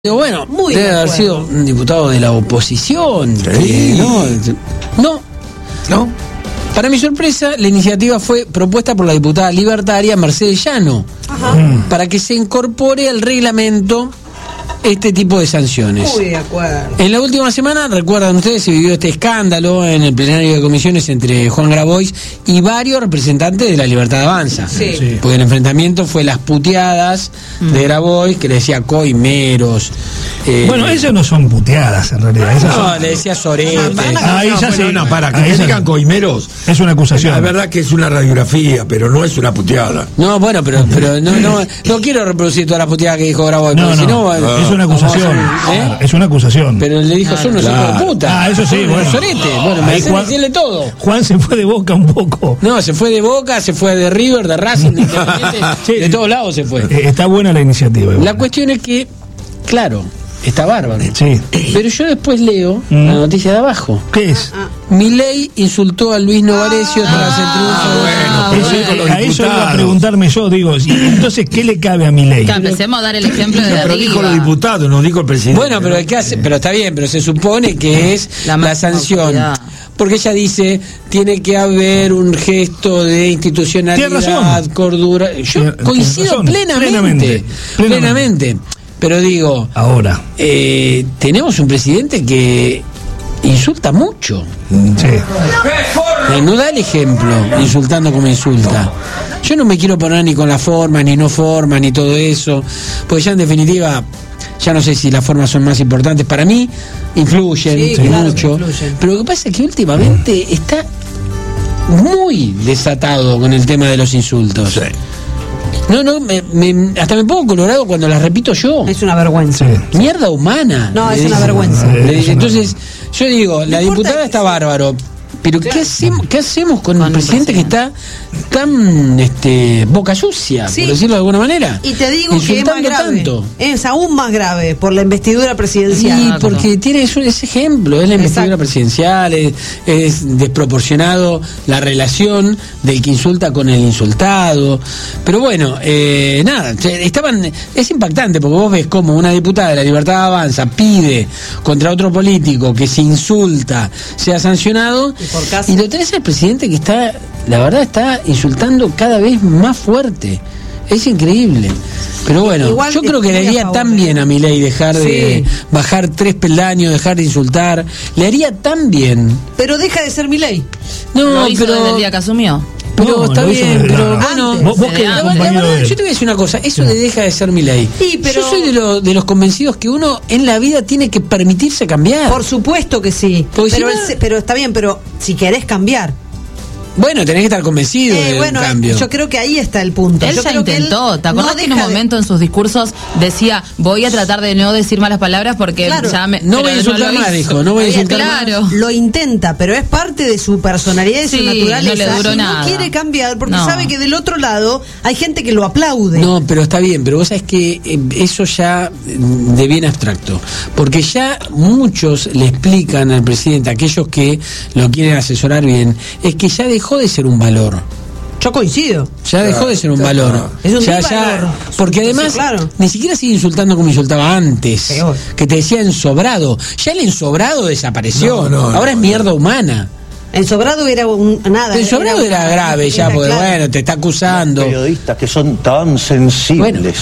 Bueno, Muy debe de haber acuerdo. sido un diputado de la oposición. Sí. No. Para mi sorpresa, la iniciativa fue propuesta por la diputada libertaria Mercedes Llano, para que se incorpore al reglamento este tipo de sanciones. Muy de acuerdo. En la última semana, recuerdan ustedes, se vivió este escándalo en el plenario de comisiones entre Juan Grabois y varios representantes de la Libertad Avanza. Sí. Porque el enfrentamiento fue las puteadas de Grabois, que le decía coimeros. Bueno, esas no son puteadas en realidad. Esas No, son... le decía sorete. Ahí ya sí. No, para que Ahí te ya- digan coimeros. Es una acusación. La verdad que es una radiografía, pero no es una puteada. No, bueno, pero no quiero reproducir todas las puteadas que dijo Grabois, No, porque si no, no... es una acusación. ¿Eh? Es una acusación. Pero le dijo, son unos hijos de puta. Eso sí, Son unos bueno. sorete. Bueno, me Ahí hace Juan- decirle todo. Juan se fue de Boca un poco. No, se fue de Boca, se fue de River, de Racing, de Independiente, Sí. de todos lados se fue. Está buena la iniciativa. igual. La cuestión es que, claro, está bárbaro. Sí. Pero yo después leo la noticia de abajo. ¿Qué es? Milei insultó a Luis Novarecio tras el triunfo. Eso dijo los A eso iba a diputados. preguntarme yo, digo, entonces, ¿qué le cabe a Milei? Claro, empecemos a dar el ejemplo de Pero dijo los arriba. diputados, no dijo el presidente. Bueno, pero hay que hacer, pero está bien, pero se supone que es La la máxima sanción. autoridad. Porque ella dice, tiene que haber un gesto de institucionalidad, Tiene razón. cordura. Yo Tiene coincido razón. plenamente. Pero digo, Ahora. tenemos un presidente que insulta mucho. Sí. No da el ejemplo insultando como insulta. Yo no me quiero poner ni con la forma, ni no forma, ni todo eso, porque ya en definitiva, ya no sé si las formas son más importantes. Para mí, influyen Sí, claro mucho. que influyen. Pero lo que pasa es que últimamente está muy desatado con el tema de los insultos. Sí. Hasta me pongo colorado cuando las repito yo. Es una vergüenza. Sí. Mierda humana. No, le es una dicen. vergüenza. Le dicen. Entonces, yo digo, la importa diputada que está sea. bárbaro, pero Claro. ¿qué hacemos con Con el un presidente que está tan boca sucia, Sí. por decirlo de alguna manera? Y te digo que es más Insultando grave. tanto. Es aún más grave por la investidura presidencial. Sí, porque tiene ese ejemplo, es la investidura Exacto. presidencial, es desproporcionado la relación del que insulta con el insultado. Pero bueno, nada, es impactante porque vos ves como una diputada de la Libertad Avanza pide contra otro político que se insulta sea sancionado, Y por caso- y lo tenés al presidente que está, la verdad, está insultando cada vez más fuerte. Es increíble. Pero bueno, Igual yo creo que estoy le a haría favor tan de- bien a Milei dejar de bajar 3 peldaños, dejar de insultar. Le haría tan bien. Pero deja de ser Milei. No, Lo hizo desde el pero día que asumió. pero No, está lo hizo bien, desde pero la- bueno. Antes. Vos que La eres La compañero verdad, de yo él. te voy a decir una cosa, eso de deja de ser Milei. Sí, pero- Yo soy de los convencidos que uno en la vida tiene que permitirse cambiar. Por supuesto que sí. Porque Pero, si no- pero está bien, pero si querés cambiar. Bueno, tenés que estar convencido de Bueno, un cambio. yo creo que ahí está el punto. Él Yo ya creo que él intentó. ¿Te acordás no que en un deja de- momento en sus discursos decía, voy a tratar de no decir malas palabras porque Claro. ya me... No pero voy a insultar lo más, hizo. dijo, no voy a Está bien, insultar más. Claro. Lo intenta, pero es parte de su personalidad y su Sí, naturaleza. no le duró y nada. no quiere cambiar porque No. sabe que del otro lado hay gente que lo aplaude. No, pero está bien, pero vos sabés que eso ya de bien abstracto, porque ya muchos le explican al presidente, aquellos que lo quieren asesorar bien, es que ya dejó de ser un valor. Yo coincido. Ya dejó de ser un valor. Es un Ya, disvalor. porque Sí, además claro. ni siquiera sigue insultando como insultaba antes, Peor. que te decía ensobrado. Ya el ensobrado desapareció. No, Ahora es mierda humana. El sobrado era nada. El sobrado era grave ya, era porque claro. bueno, te está acusando. Periodistas que son tan sensibles.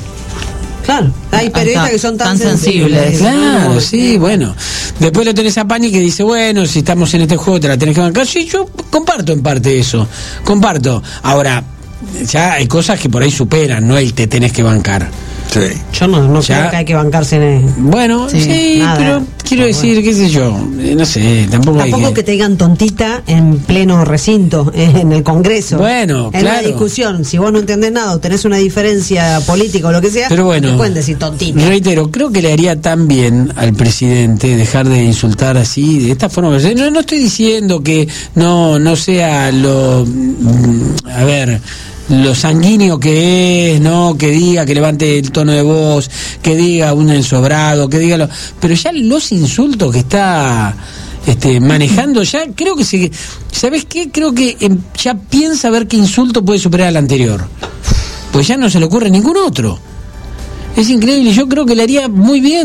Claro, hay periodistas que son tan Tan sensibles. sensibles. Claro, sí, bueno. Después lo tenés a Pani que dice, bueno, si estamos en este juego te la tenés que bancar. Sí, yo comparto en parte eso. Comparto. Ahora, ya hay cosas que por ahí superan, no el te tenés que bancar. Sí. Yo no Ya. creo que hay que bancarse en Bueno, sí, nada. pero quiero decir, qué sé yo, no sé, tampoco hay Tampoco que te digan tontita en pleno recinto, en el Congreso. Bueno, en claro. una discusión, si vos no entendés nada o tenés una diferencia política o lo que sea, Pero bueno, te pueden decir tontita. reitero, creo que le haría tan bien al presidente dejar de insultar así, de esta forma. No estoy diciendo que no sea a ver, lo sanguíneo que es, ¿no? Que diga, que levante el tono de voz, que diga un ensobrado, que diga pero ya los insultos que está manejando ya, creo que ¿sabes qué? Creo que ya piensa ver qué insulto puede superar al anterior. Pues ya no se le ocurre ningún otro. Es increíble, yo creo que le haría muy bien.